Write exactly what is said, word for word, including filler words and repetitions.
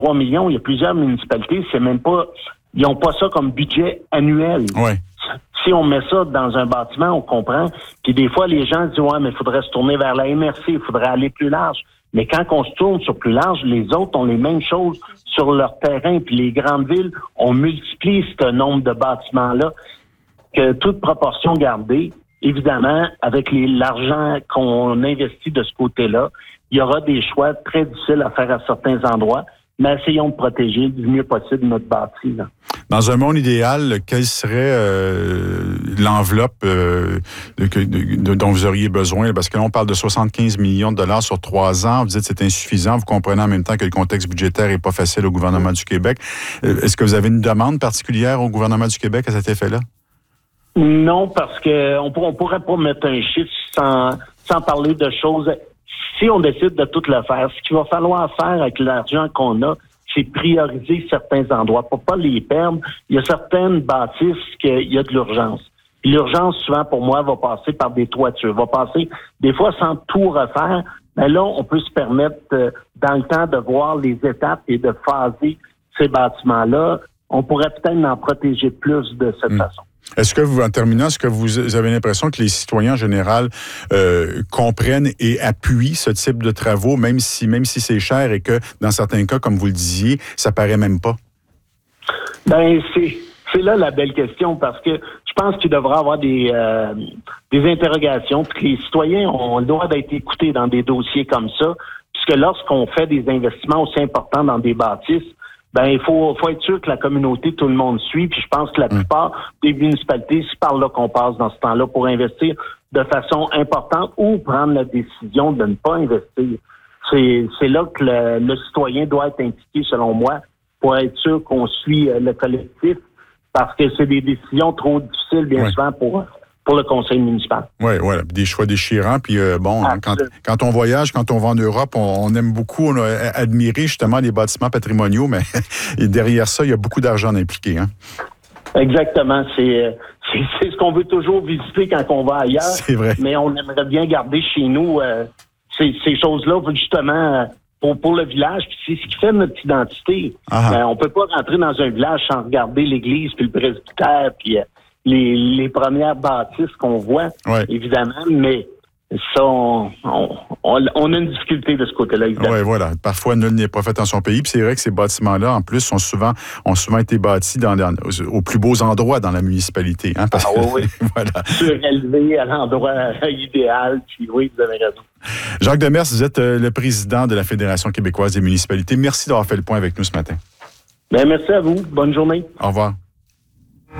trois millions, il y a plusieurs municipalités, c'est même pas, ils n'ont pas ça comme budget annuel. Ouais. Si on met ça dans un bâtiment, on comprend. Puis des fois, les gens disent, ouais, mais il faudrait se tourner vers la M R C, il faudrait aller plus large. Mais quand on se tourne sur plus large, les autres ont les mêmes choses sur leur terrain. Puis les grandes villes, on multiplie ce nombre de bâtiments-là, que toute proportion gardée, évidemment, avec les, l'argent qu'on investit de ce côté-là, il y aura des choix très difficiles à faire à certains endroits. Mais essayons de protéger du mieux possible notre bâti. Là. Dans un monde idéal, quelle serait euh, l'enveloppe euh, de, de, de, dont vous auriez besoin? Parce que là, on parle de soixante-quinze millions de dollars sur trois ans. Vous dites que c'est insuffisant. Vous comprenez en même temps que le contexte budgétaire n'est pas facile au gouvernement du Québec. Est-ce que vous avez une demande particulière au gouvernement du Québec à cet effet-là? Non, parce que on ne pourrait pas mettre un chiffre sans, sans parler de choses... Si on décide de tout le faire, ce qu'il va falloir faire avec l'argent qu'on a, c'est prioriser certains endroits pour pas les perdre. Il y a certaines bâtisses qu'il y a de l'urgence. Puis l'urgence, souvent, pour moi, va passer par des toitures, va passer des fois sans tout refaire. Mais là, on peut se permettre, euh, dans le temps, de voir les étapes et de phaser ces bâtiments-là. On pourrait peut-être en protéger plus de cette mmh. façon. Est-ce que vous, en terminant, est-ce que vous avez l'impression que les citoyens en général euh, comprennent et appuient ce type de travaux, même si même si c'est cher et que, dans certains cas, comme vous le disiez, ça paraît même pas? Ben c'est c'est là la belle question, parce que je pense qu'il devra y avoir des euh, des interrogations, puis que les citoyens ont le droit d'être écoutés dans des dossiers comme ça, puisque lorsqu'on fait des investissements aussi importants dans des bâtisses, ben il faut, faut être sûr que la communauté, tout le monde suit. Puis je pense que la plupart des municipalités, c'est par là qu'on passe dans ce temps-là pour investir de façon importante ou prendre la décision de ne pas investir. C'est, c'est là que le, le citoyen doit être impliqué, selon moi, pour être sûr qu'on suit le collectif, parce que c'est des décisions trop difficiles, bien oui. souvent, pour... pour le conseil municipal. Oui, oui, des choix déchirants. Puis euh, bon, ah, quand, quand on voyage, quand on va en Europe, on, on aime beaucoup on a admiré justement les bâtiments patrimoniaux, mais derrière ça, il y a beaucoup d'argent impliqué. Hein? Exactement. C'est, c'est, c'est ce qu'on veut toujours visiter quand on va ailleurs. C'est vrai. Mais on aimerait bien garder chez nous euh, ces, ces choses-là, justement, pour, pour le village. Puis c'est ce qui fait notre identité. Euh, on peut pas rentrer dans un village sans regarder l'église, puis le presbytère, puis... Euh, Les, les premières bâtisses qu'on voit, ouais. évidemment, mais ça, on, on, on a une difficulté de ce côté-là, évidemment. Oui, voilà. Parfois, nul n'est prophète en son pays. Puis c'est vrai que ces bâtiments-là, en plus, sont souvent, ont souvent été bâtis dans, dans, aux plus beaux endroits dans la municipalité. Hein, parce ah que, oui, oui. voilà. Surélevé à l'endroit idéal. Puis oui, vous avez raison. Jacques Demers, vous êtes le président de la Fédération québécoise des municipalités. Merci d'avoir fait le point avec nous ce matin. Bien, merci à vous. Bonne journée. Au revoir.